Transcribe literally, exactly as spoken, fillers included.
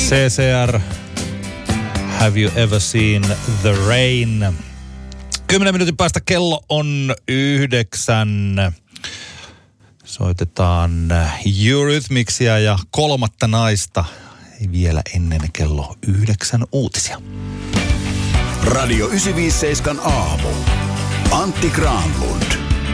C C R, Have You Ever Seen the Rain? Kymmenen minuutin päästä kello on yhdeksän. Soitetaan Eurythmicsia ja kolmatta naista vielä ennen kello yhdeksän uutisia. Radio yhdeksänsataaviisikymmentäseitsemän aamu. Antti Granlund.